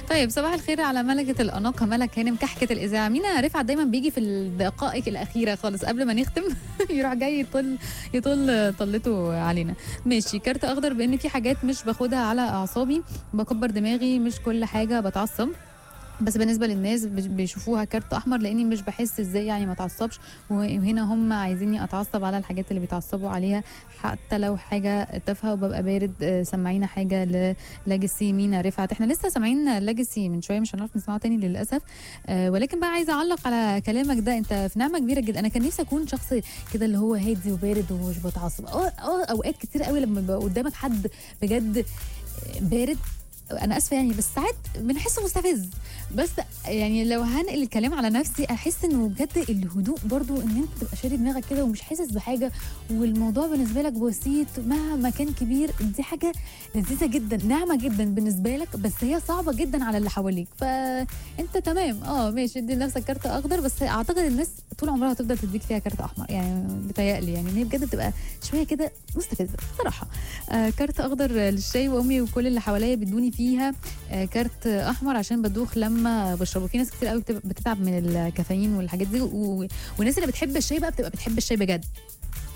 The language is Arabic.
طيب صباح الخير على ملكة الأناقة ملك هانم كحكة الإذاعة. مينا رفعت دايما بيجي في الدقائق الأخيرة خالص قبل ما نختم يروح جاي يطل طلته علينا. ماشي، كارت أخضر بإن في حاجات مش باخدها على أعصابي، بكبر دماغي، مش كل حاجة بتعصب، بس بالنسبه للناس بيشوفوها كارت احمر لاني مش بحس ازاي يعني ما اتعصبش، وهنا هم عايزيني اتعصب على الحاجات اللي بيتعصبوا عليها حتى لو حاجه تافهه، وببقى بارد. سمعينا حاجه للاجسي مينا رفعت. احنا لسه سامعين لاجسي من شويه، مش هنعرف نسمعه تاني للاسف. ولكن بقى عايزه اعلق على كلامك ده، انت في نعمه كبيره جدا. انا كان نفسي اكون شخص كده اللي هو هادي وبارد ومش بتعصب. اوقات كتير قوي لما يبقى قدامك حد بجد بارد، انا اسفه يعني، بس ساعات بنحسه مستفز. بس يعني لو هنقل الكلام على نفسي، احس انه بجد الهدوء برضو، ان انت تبقى شاري دماغك كده ومش حاسس بحاجه، والموضوع بالنسبه لك بسيط مهما كان كبير، دي حاجه لذيذه جدا، نعمه جدا بالنسبه لك، بس هي صعبه جدا على اللي حواليك. فانت تمام، ماشي، ادي لنفسك كارت اخضر، بس اعتقد الناس طول عمرها هتفضل تديك فيها كارت احمر، يعني بتهيألي يعني ان هي بجد بتبقى شويه كده مستفزه صراحه. كارت اخضر للشاي، وامي وكل اللي حواليا بيدوني فيها كارت احمر عشان بدوخ لما بشربه. في ناس كتير قوي بتتعب من الكافيين والحاجات دي، والناس اللي بتحب الشاي بقى بتبقى بتحب الشاي بجد.